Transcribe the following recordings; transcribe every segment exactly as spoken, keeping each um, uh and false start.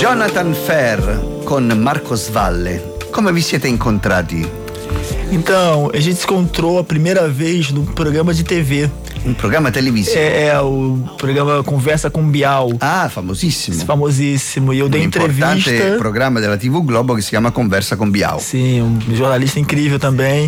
Jonathan Ferr con Marcos Valle. Come vi siete incontrati? Então, a gente se encontrou a primeira vez num programa de T V. Um programa televisivo? É, é o programa Conversa com Bial. Ah, famosissimo. Famosissimo. E eu dei um entrevista. importante programa della T V Globo che si chiama Conversa com Bial. Sim, um jornalista incrível também.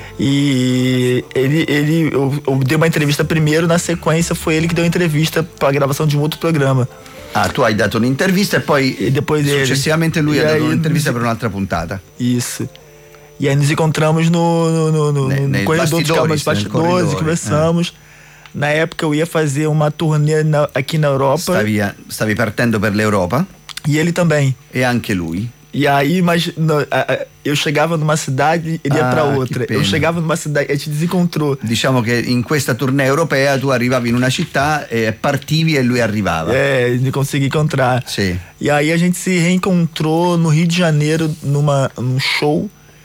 E ele, ele eu, eu dei uma entrevista primeiro, na sequência foi ele que deu entrevista para a gravação de um outro programa. Ah, tu hai dato un'intervista e poi e depois successivamente lui e ha dato aí, un'intervista per un'altra puntata. Isso. E aí nos encontramos no, no, no, no, ne, no corredor dos bastidores, bastidores conversamos. É. Na época eu ia fazer uma turnê na, aqui na Europa. Stavi, stavi partendo per l'Europa. E ele também. E anche lui. E aí, mas no, a, a, eu chegava numa cidade e ele ia ah, pra outra. Eu chegava numa cidade e a gente desencontrou. Diciamo che in questa tournée europea tu arrivavi in una città e partivi e lui arrivava. É, de conseguir encontrar. Sì. E aí a gente se reencontrou no Rio de Janeiro numa, num show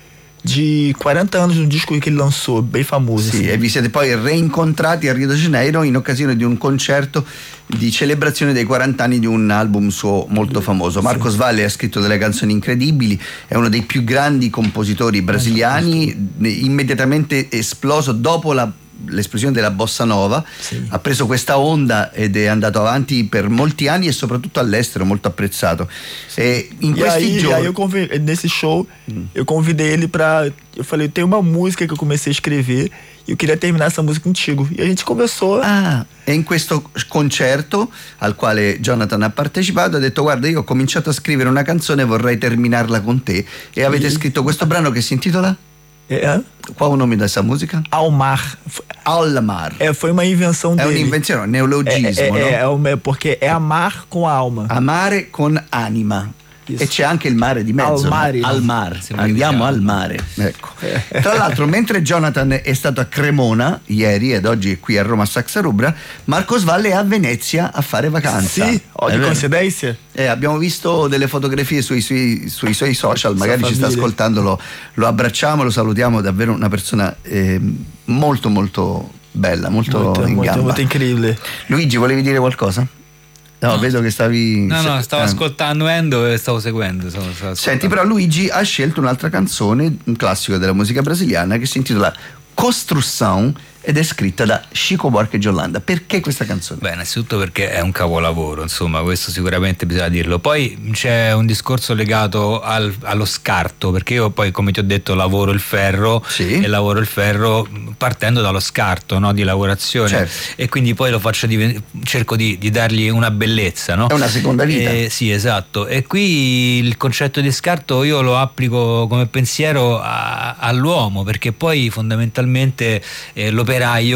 de quarenta anos, um disco que ele lançou, bem famoso. Sì, assim. e vi siete poi reincontrati a Rio de Janeiro in occasione di un concerto di celebrazione dei quaranta anni di un album suo molto famoso. Marcos Valle ha scritto delle canzoni incredibili, è uno dei più grandi compositori brasiliani, immediatamente esploso dopo la l'esplosione della bossa nova, sì. Ha preso questa onda ed è andato avanti per molti anni e soprattutto all'estero, molto apprezzato. Sì. E in e questi aí, giorni e aí eu convidei, nesse show hum. eu convidei ele pra, eu falei, tem uma música que eu comecei a escrever e eu queria terminar essa música contigo, e a gente conversou. Ah, e in questo concerto al quale Jonathan ha partecipato ha detto: guarda, io ho cominciato a scrivere una canzone e vorrei terminarla con te, e avete e... scritto questo brano che si intitola? É. Qual o nome dessa música? Ao Mar. Al Mar. É, foi uma invenção é dele. É uma invenção, um neologismo, é, é, no? É, é, porque é amar com alma. Amare con anima. Isso. E c'è anche il mare di mezzo. Al mare. No? Al mare. Andiamo al mare. Ecco. Eh. Tra l'altro, mentre Jonathan è stato a Cremona ieri ed oggi è qui a Roma a Saxa Rubra, Marcos Valle è a Venezia a fare vacanza. Sì, oh, di coincidenza. Eh, abbiamo visto delle fotografie sui, sui, sui suoi social, magari ci sta ascoltando, lo, lo abbracciamo, lo salutiamo, davvero una persona eh, molto molto bella, molto, molto in molto, gamba. Molto incredibile. Luigi, volevi dire qualcosa? No, no, vedo che stavi. No, no, stavo eh. ascoltando Endo e stavo seguendo. Stavo, stavo Senti, però Luigi ha scelto un'altra canzone, un classico della musica brasiliana, che si intitola Construção ed è scritta da Chico Buarque de Holanda. Perché questa canzone? Beh, innanzitutto perché è un capolavoro, insomma, questo sicuramente bisogna dirlo. Poi c'è un discorso legato al, allo scarto, perché io poi, come ti ho detto, lavoro il ferro, sì. E lavoro il ferro partendo dallo scarto, no, di lavorazione, certo. E quindi poi lo faccio div- cerco di, di dargli una bellezza, no? È una seconda vita. Eh, sì, esatto. E qui il concetto di scarto io lo applico come pensiero a, all'uomo, perché poi fondamentalmente eh, l'operaio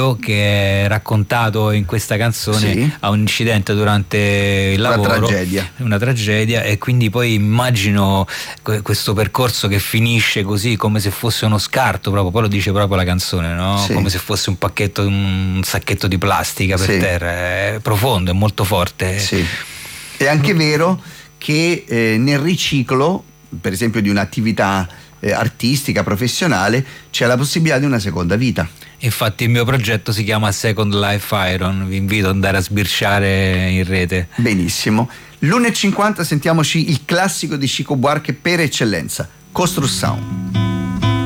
che è raccontato in questa canzone, sì. Ha un incidente durante il lavoro, una tragedia. una tragedia e quindi poi immagino questo percorso che finisce così, come se fosse uno scarto, proprio, poi lo dice proprio la canzone, no? Sì. Come se fosse un pacchetto, un sacchetto di plastica per sì. terra. È profondo, è molto forte. Sì. È anche vero che eh, nel riciclo, per esempio, di un'attività eh, artistica, professionale, c'è la possibilità di una seconda vita. Infatti il mio progetto si chiama Second Life Iron, vi invito ad andare a sbirciare in rete. Benissimo. l'una e cinquanta sentiamoci il classico di Chico Buarque per eccellenza, Construção.